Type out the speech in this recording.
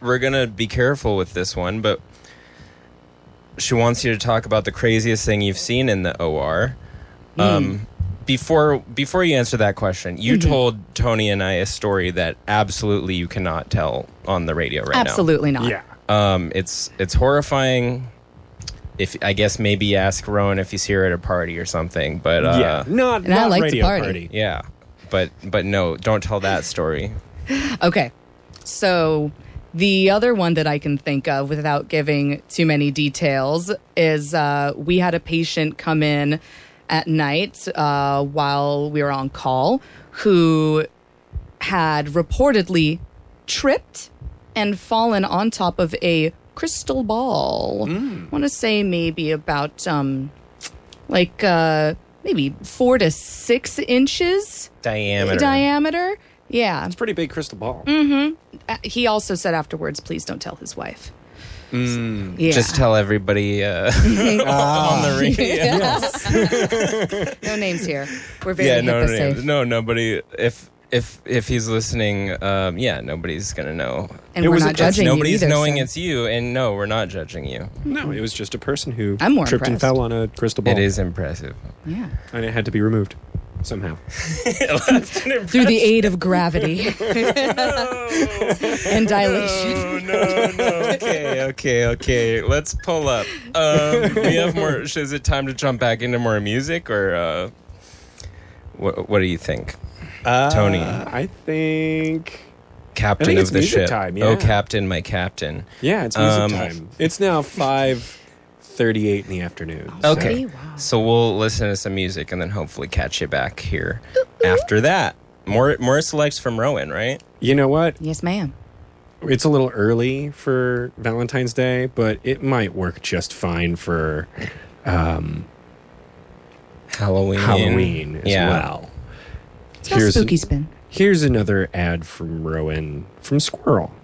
we're gonna be careful with this one, but she wants you to talk about the craziest thing you've seen in the OR. Before you answer that question, you told Tony and I a story that absolutely you cannot tell on the radio right Absolutely not. Yeah. now. It's horrifying. If I guess maybe ask Rowan if he's here at a party or something, but not I like to radio party. yeah, but no, don't tell that story. Okay. So the other one that I can think of without giving too many details is we had a patient come in at night while we were on call who had reportedly tripped and fallen on top of a crystal ball. I want to say maybe about maybe 4 to 6 inches diameter. Yeah. It's a pretty big crystal ball. He also said afterwards, please don't tell his wife. Yeah. Just tell everybody on the radio. No names here. We're very HIPAA safe. No, nobody. If he's listening, nobody's gonna know. And we're not judging you Nobody's either, knowing so. it's you, and no, we're not judging you. No, it was just a person who I'm more tripped and impressed. fell on a crystal ball. It is impressive. Yeah. And it had to be removed somehow. Through the aid of gravity and dilation. No. Okay. Let's pull up. We have more. Is it time to jump back into more music, or what do you think, Tony? I think Captain it's of the music ship. time, yeah. Oh, Captain, my captain. Yeah, it's music time. It's now 5:38 in the afternoon. Okay. Wow. So we'll listen to some music and then hopefully catch you back here after that. More selects from Rowan, right? You know what? Yes, ma'am. It's a little early for Valentine's Day, but it might work just fine for Halloween as well. It's got spooky spin. Here's another ad from Rowan from Squirrel.